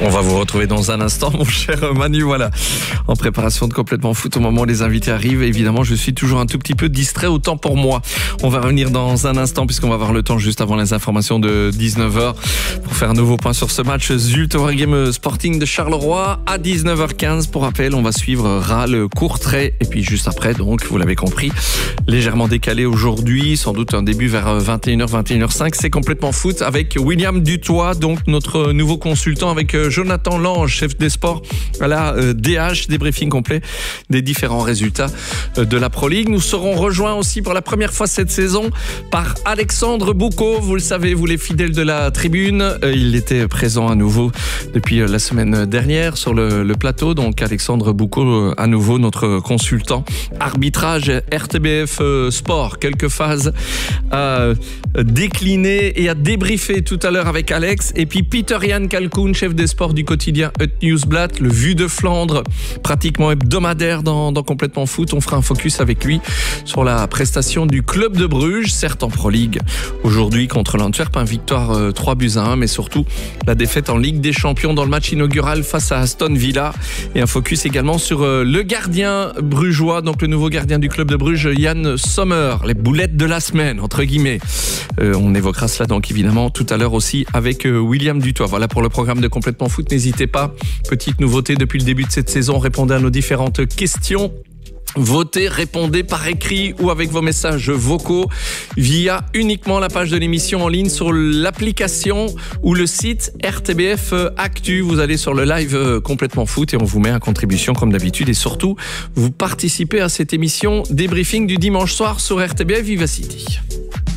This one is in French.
On va vous retrouver dans un instant, mon cher Manu. Voilà, en préparation de Complètement Foot, au moment où les invités arrivent. Évidemment, je suis toujours un tout petit peu distrait, autant pour moi. On va revenir dans un instant, puisqu'on va avoir le temps juste avant les informations de 19h pour faire un nouveau point sur ce match Zulte Waregem Sporting de Charleroi à 19h15. Pour rappel, on va suivre Rahl Courtrai. Et puis juste après, donc, vous l'avez compris, légèrement décalé aujourd'hui, sans doute un début vers 21h, 21h05. C'est Complètement Foot avec William Dutoit, donc notre nouveau consultant, avec Jonathan Lange, chef des sports à la DH, débriefing complet des différents résultats de la Pro League. Nous serons rejoints aussi pour la première fois cette saison par Alexandre Boucaud. Vous le savez, vous les fidèles de la tribune, il était présent à nouveau depuis la semaine dernière sur le plateau. Donc Alexandre Boucaud, à nouveau notre consultant arbitrage RTBF Sport. Quelques phases à décliner et à débriefer tout à l'heure avec Alex. Et puis Pieter-Jan Kalkoen, chef des sports du quotidien Het Nieuwsblad, le Vu de Flandre, pratiquement hebdomadaire dans Complètement Foot. On fera un focus avec lui sur la prestation du club de Bruges, certes en Pro League aujourd'hui contre l'Antwerp, victoire 3-1, mais surtout la défaite en Ligue des Champions dans le match inaugural face à Aston Villa. Et un focus également sur le gardien brugeois, donc le nouveau gardien du club de Bruges, Yann Sommer, les boulettes de la semaine, entre guillemets. On évoquera cela donc évidemment tout à l'heure aussi avec William Dutoit. Voilà pour le programme de Complètement Foot. N'hésitez pas, petite nouveauté depuis le début de cette saison, répondez à nos différentes questions. Votez, répondez par écrit ou avec vos messages vocaux via uniquement la page de l'émission en ligne sur l'application ou le site RTBF Actu. Vous allez sur le live Complètement Foot et on vous met à contribution comme d'habitude. Et surtout, vous participez à cette émission débriefing du dimanche soir sur RTBF Vivacity.